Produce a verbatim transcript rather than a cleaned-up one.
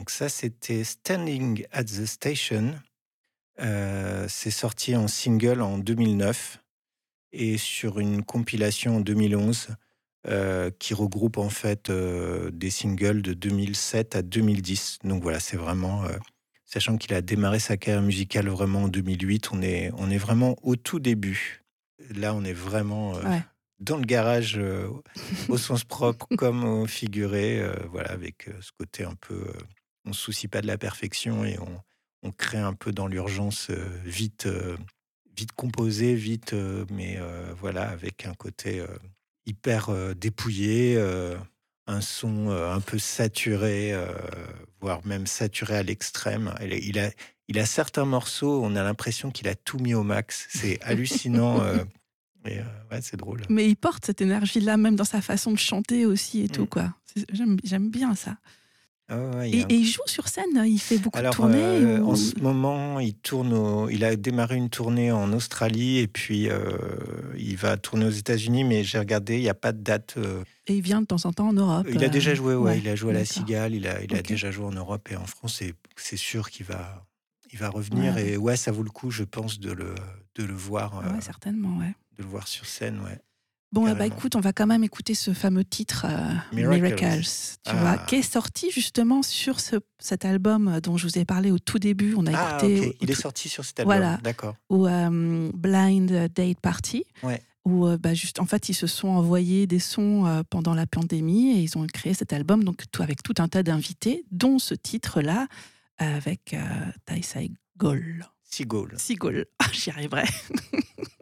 Donc ça, c'était Standing at the Station. Euh, c'est sorti en single en deux mille neuf et sur une compilation en deux mille onze euh, qui regroupe en fait euh, des singles de deux mille sept à deux mille dix. Donc voilà, c'est vraiment... Euh, sachant qu'il a démarré sa carrière musicale vraiment en deux mille huit, on est, on est vraiment au tout début. Là, on est vraiment euh, Ouais. dans le garage euh, au sens propre comme au figuré, euh, voilà, avec euh, ce côté un peu... euh, on ne se soucie pas de la perfection et on, on crée un peu dans l'urgence, euh, vite, euh, vite composé, vite, euh, mais euh, voilà, avec un côté euh, hyper euh, dépouillé, euh, un son euh, un peu saturé, euh, voire même saturé à l'extrême. Il a, il a, il a certains morceaux, on a l'impression qu'il a tout mis au max. C'est hallucinant. euh, et euh, ouais, c'est drôle. Mais il porte cette énergie-là, même dans sa façon de chanter aussi et tout, Mm. quoi. C'est- J'aime, j'aime bien ça. Ah ouais, ouais, il y a Et, un et il joue sur scène, il fait beaucoup de Alors, tournées euh, en ou... ce moment, il tourne au- il a démarré une tournée en Australie et puis euh, il va tourner aux États-Unis, mais j'ai regardé, il n'y a pas de date. euh. Et il vient de temps en temps en Europe. Il a euh, déjà joué, ouais, Ouais, il a joué à la d'accord. Cigale, il a, il a Ok. déjà joué en Europe et en France, et c'est sûr qu'il va, il va Ouais, revenir. ouais. Et ouais, ça vaut le coup, je pense, de le, de le voir, Ah euh, ouais, certainement, ouais. de le voir sur scène, ouais, Bon, eh ben, carrément. écoute, on va quand même écouter ce fameux titre euh, Miracles. Miracles, tu vois, qui Ah, est sorti justement sur ce, cet album dont je vous ai parlé au tout début. On a ah, écouté, ok, au, au il est tout, sorti sur cet album, voilà, d'accord. au euh, Blind Date Party, Ouais. où euh, bah, juste, en fait, ils se sont envoyés des sons euh, pendant la pandémie et ils ont créé cet album, donc tout, avec tout un tas d'invités, dont ce titre-là, avec euh, Tai Sai Gol. Seagull. Sigol, ah, j'y arriverai.